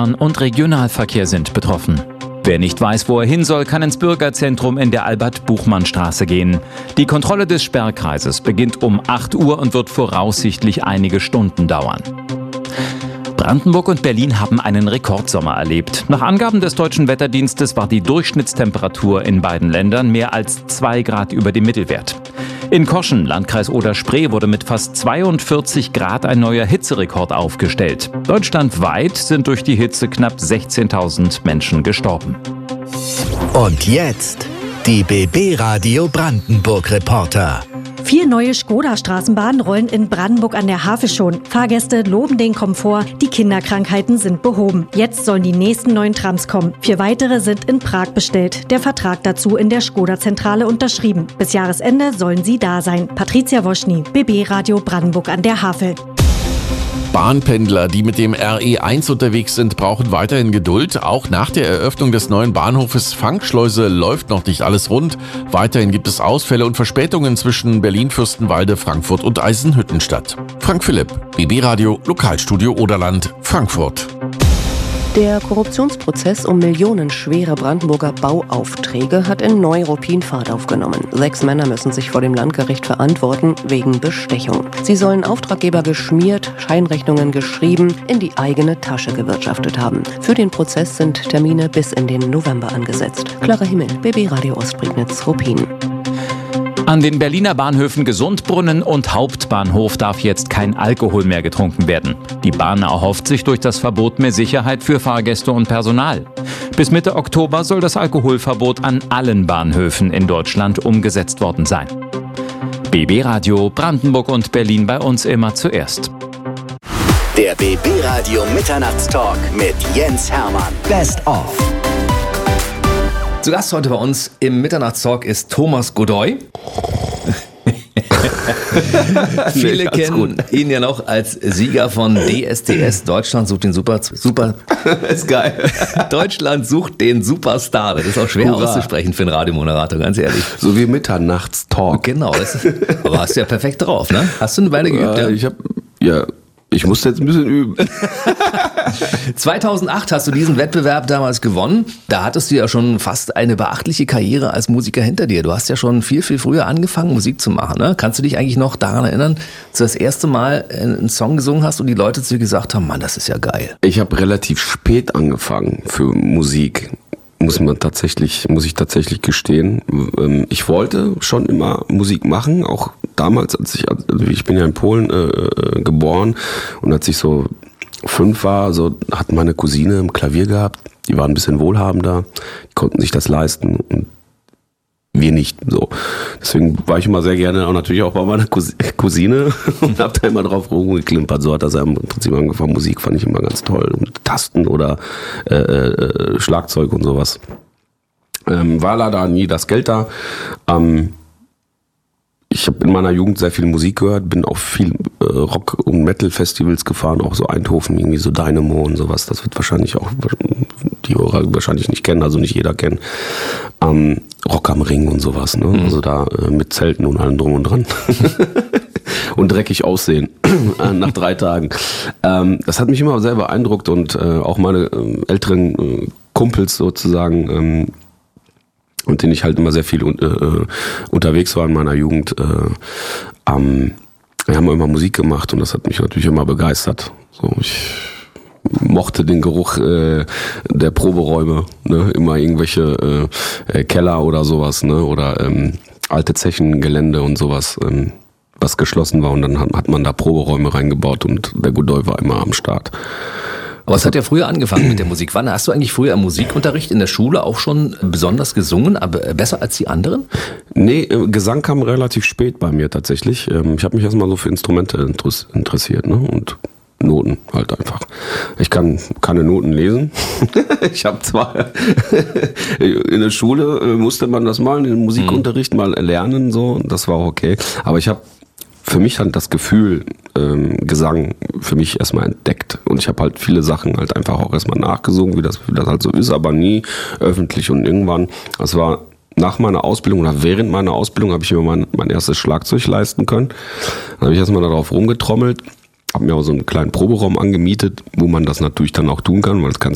Fern- und Regionalverkehr sind betroffen. Wer nicht weiß, wo er hin soll, kann ins Bürgerzentrum in der Albert-Buchmann-Straße gehen. Die Kontrolle des Sperrkreises beginnt um 8 Uhr und wird voraussichtlich einige Stunden dauern. Brandenburg und Berlin haben einen Rekordsommer erlebt. Nach Angaben des Deutschen Wetterdienstes war die Durchschnittstemperatur in beiden Ländern mehr als 2 Grad über dem Mittelwert. In Koschen, Landkreis Oder-Spree, wurde mit fast 42 Grad ein neuer Hitzerekord aufgestellt. Deutschlandweit sind durch die Hitze knapp 16.000 Menschen gestorben. Und jetzt die BB Radio Brandenburg Reporter. 4 neue Škoda-Straßenbahnen rollen in Brandenburg an der Havel schon. Fahrgäste loben den Komfort, die Kinderkrankheiten sind behoben. Jetzt sollen die nächsten 9 Trams kommen. 4 weitere sind in Prag bestellt. Der Vertrag dazu in der Škoda-Zentrale unterschrieben. Bis Jahresende sollen sie da sein. Patricia Woschny, BB Radio Brandenburg an der Havel. Bahnpendler, die mit dem RE1 unterwegs sind, brauchen weiterhin Geduld. Auch nach der Eröffnung des neuen Bahnhofes Fangschleuse läuft noch nicht alles rund. Weiterhin gibt es Ausfälle und Verspätungen zwischen Berlin-Fürstenwalde, Frankfurt und Eisenhüttenstadt. Frank Philipp, BB Radio, Lokalstudio Oderland, Frankfurt. Der Korruptionsprozess um millionenschwere Brandenburger Bauaufträge hat in Neuruppin Fahrt aufgenommen. 6 Männer müssen sich vor dem Landgericht verantworten wegen Bestechung. Sie sollen Auftraggeber geschmiert, Scheinrechnungen geschrieben, in die eigene Tasche gewirtschaftet haben. Für den Prozess sind Termine bis in den November angesetzt. Clara Himmel, BB Radio Ostprignitz-Ruppin. An den Berliner Bahnhöfen Gesundbrunnen und Hauptbahnhof darf jetzt kein Alkohol mehr getrunken werden. Die Bahn erhofft sich durch das Verbot mehr Sicherheit für Fahrgäste und Personal. Bis Mitte Oktober soll das Alkoholverbot an allen Bahnhöfen in Deutschland umgesetzt worden sein. BB Radio Brandenburg und Berlin, bei uns immer zuerst. Der BB Radio Mitternachtstalk mit Jens Hermann. Best of. Zu Gast heute bei uns im Mitternachtstalk ist Thomas Godoy. Viele kennen ihn ja noch als Sieger von DSDS. Deutschland sucht den Super ist geil. Deutschland sucht den Superstar. Das ist auch schwer auszusprechen für einen Radiomoderator, ganz ehrlich. So wie Mitternachtstalk. Genau, aber hast du ja perfekt drauf, ne? Hast du eine Weile geübt? Ich musste jetzt ein bisschen üben. 2008 hast du diesen Wettbewerb damals gewonnen. Da hattest du ja schon fast eine beachtliche Karriere als Musiker hinter dir. Du hast ja schon viel, viel früher angefangen, Musik zu machen. Ne? Kannst du dich eigentlich noch daran erinnern, dass du das erste Mal einen Song gesungen hast und die Leute zu dir gesagt haben, Mann, das ist ja geil. Ich habe relativ spät angefangen für Musik. Muss ich tatsächlich gestehen. Ich wollte schon immer Musik machen, auch damals, ich bin ja in Polen geboren, und als ich so 5 war, so hat meine Cousine ein Klavier gehabt, die waren ein bisschen wohlhabender, die konnten sich das leisten und wir nicht. So. Deswegen war ich immer sehr gerne auch natürlich auch bei meiner Cousine und hab da immer drauf rumgeklimpert. So hat das im Prinzip angefangen. Musik fand ich immer ganz toll. Und Tasten oder Schlagzeug und sowas. War leider nie das Geld da. Ich habe in meiner Jugend sehr viel Musik gehört, bin auch viel Rock- und Metal-Festivals gefahren, auch so Eindhoven, irgendwie so Dynamo und sowas. Das wird wahrscheinlich auch die Hörer wahrscheinlich nicht kennen, also nicht jeder kennt. Rock am Ring und sowas, ne? Also da mit Zelten und allem drum und dran. Und dreckig aussehen nach 3 Tagen. Das hat mich immer sehr beeindruckt und auch meine älteren Kumpels sozusagen, und denen ich halt immer sehr viel unterwegs war in meiner Jugend, wir haben immer Musik gemacht und das hat mich natürlich immer begeistert. So, ich mochte den Geruch der Proberäume, ne? Immer irgendwelche Keller oder sowas, ne? Oder alte Zechengelände und sowas, was geschlossen war, und dann hat man da Proberäume reingebaut und der Godoy war immer am Start. Aber es hat ja früher angefangen mit der Musik. Wann hast du eigentlich früher im Musikunterricht in der Schule auch schon besonders gesungen, aber besser als die anderen? Nee, Gesang kam relativ spät bei mir tatsächlich. Ich habe mich erstmal so für Instrumente interessiert, ne? Und Noten halt einfach. Ich kann keine Noten lesen. Ich habe zwar in der Schule musste man das mal in den Musikunterricht mal lernen, so, das war auch okay. Aber ich habe für mich halt das Gefühl, Gesang für mich erstmal entdeckt. Und ich habe halt viele Sachen halt einfach auch erstmal nachgesungen, wie das halt so ist, aber nie öffentlich. Und irgendwann, das war nach meiner Ausbildung oder während meiner Ausbildung, habe ich mir mein erstes Schlagzeug leisten können. Dann habe ich erstmal darauf rumgetrommelt, habe mir auch so einen kleinen Proberaum angemietet, wo man das natürlich dann auch tun kann, weil das kann